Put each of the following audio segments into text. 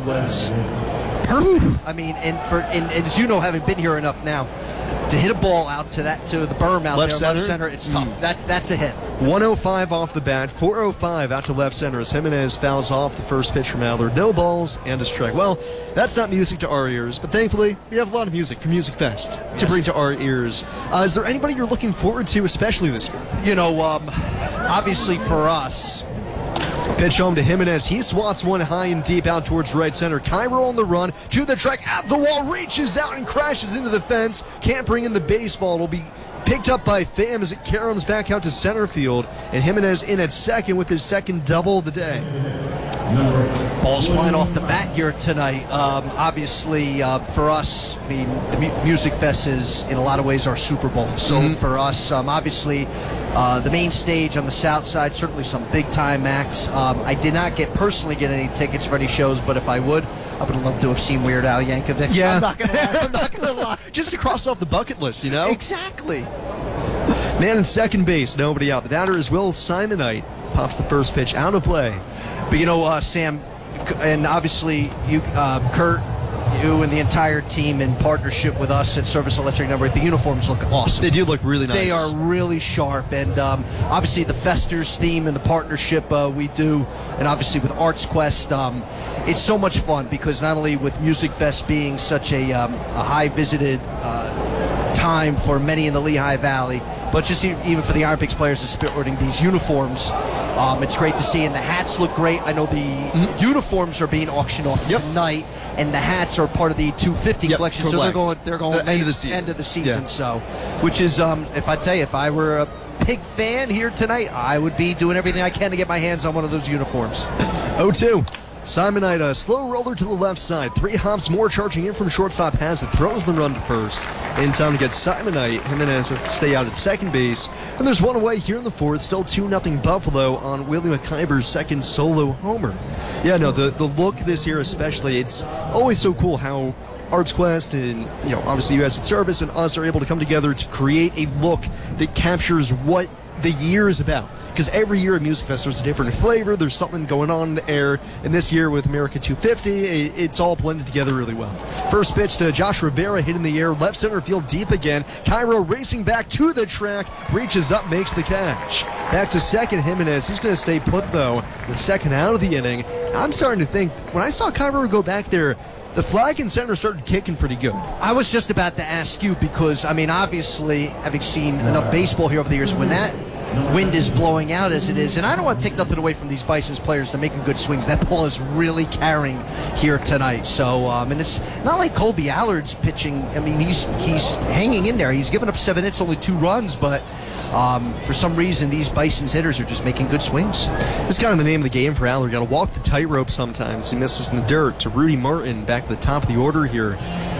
line was perfect. I mean, and as you know, having been here enough now, to hit a ball out to the berm out left there, center? left center, it's tough. That's a hit. 105 off the bat, 405 out to left center as Jimenez fouls off the first pitch from Allard. No balls and a strike. Well, that's not music to our ears, but thankfully we have a lot of music from Music Fest to bring to our ears. Is there anybody you're looking forward to, especially this year? You know, obviously for us. Pitch home to Jimenez. He swats one high and deep out towards right center. Cairo on the run to the track at the wall, reaches out and crashes into the fence. Can't bring in the baseball. It'll be picked up by Pham as it caroms back out to center field. And Jimenez in at second with his second double of the day. Ball's flying off the bat here tonight. Obviously, for us, I mean, the Music Fest is, in a lot of ways, our Super Bowl. So for us, obviously, the main stage on the south side, certainly some big-time acts. I did not personally get any tickets for any shows, but if I would have loved to have seen Weird Al Yankovic. Yeah. I'm not going to lie. Just to cross off the bucket list, you know? Exactly. Man in second base, nobody out. The batter is Will Simonite. Pops the first pitch out of play. But you know, Sam, and obviously you, Kurt, you and the entire team in partnership with us at Service Electric Number 8, the uniforms look awesome. They do look really nice. They are really sharp, and obviously the Festers theme and the partnership we do, and obviously with Arts Quest, it's so much fun because not only with Music Fest being such a high visited time for many in the Lehigh Valley, but just even for the Iron Pigs players sporting these uniforms, it's great to see, and the hats look great. I know the uniforms are being auctioned off tonight, and the hats are part of the 250 collection, so they're going end of the season. End of the season, so which is if I tell you, if I were a Pig fan here tonight, I would be doing everything I can to get my hands on one of those uniforms. 0-2. Simonite, a slow roller to the left side. 3 hops more, charging in from shortstop, has it, throws the run to first. In time to get Simonite. Jimenez has to stay out at second base. And there's one away here in the fourth. Still 2-0 Buffalo on Willie McIver's second solo homer. Yeah, no, the look this year especially, it's always so cool how Arts Quest and, you know, obviously US at Service and us are able to come together to create a look that captures what the year is about. Because every year at Music Fest there's a different flavor, there's something going on in the air, and this year with America 250, it's all blended together really well. First pitch to Josh Rivera, hit in the air, left center field deep again. Cairo racing back to the track, reaches up, makes the catch. Back to second, Jimenez. He's going to stay put, though, the second out of the inning. I'm starting to think, when I saw Cairo go back there, the flag in center started kicking pretty good. I was just about to ask you because, I mean, obviously, having seen enough baseball here over the years, when that wind is blowing out as it is, and I don't want to take nothing away from these Bison's players. They're making good swings. That ball is really carrying here tonight. So, and it's not like Colby Allard's pitching. I mean, he's hanging in there. He's given up 7 hits, only 2 runs, but for some reason, these Bison's hitters are just making good swings. This is kind of the name of the game for Allard. Got to walk the tightrope sometimes. He misses in the dirt to Rudy Martin, back at the top of the order here.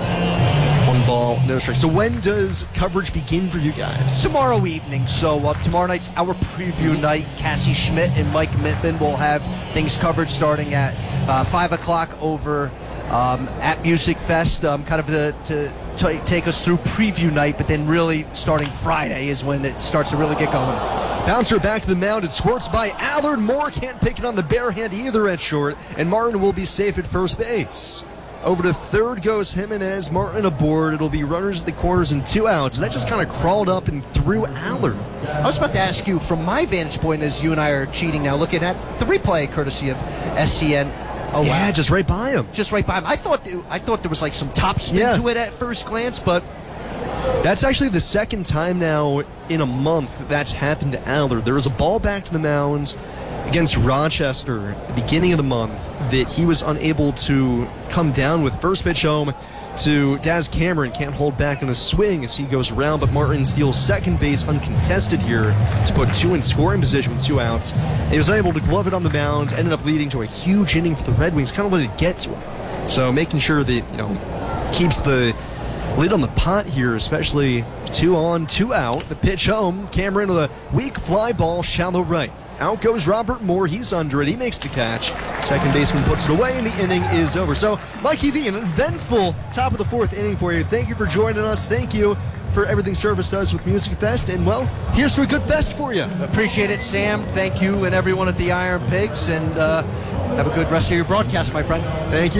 1 ball, no strike. So when does coverage begin for you guys? Tomorrow evening. So tomorrow night's our preview night. Cassie Schmidt and Mike Mittman will have things covered starting at 5 o'clock over at Music Fest, kind of to take us through preview night, but then really starting Friday is when it starts to really get going. Bouncer back to the mound. It squirts by Allard. Moore can't pick it on the bare hand either at short, and Martin will be safe at first base. Over to third goes Jimenez. Martin aboard. It'll be runners at the corners and 2 outs. And that just kind of crawled up and threw Allard. I was about to ask you, from my vantage point, as you and I are cheating now, looking at the replay courtesy of SCN. Oh, yeah, wow. just right by him. Just right by him. I thought there was like some top spin to it at first glance, but that's actually the second time now in a month that's happened to Allard. There was a ball back to the mound against Rochester at the beginning of the month that he was unable to come down with. First pitch home to Daz Cameron. Can't hold back on a swing as he goes around, but Martin steals second base uncontested here to put 2 in scoring position with 2 outs. He was unable to glove it on the mound, ended up leading to a huge inning for the Red Wings, kind of let it get to him. So making sure that, you know, keeps the lid on the pot here, especially 2 on, 2 out. The pitch home, Cameron with a weak fly ball, shallow right. Out goes Robert Moore. He's under it. He makes the catch. Second baseman puts it away, and the inning is over. So, Mikey V, an eventful top of the 4th inning for you. Thank you for joining us. Thank you for everything Service does with Music Fest. And, well, here's to a good fest for you. Appreciate it, Sam. Thank you and everyone at the Iron Pigs. And have a good rest of your broadcast, my friend. Thank you.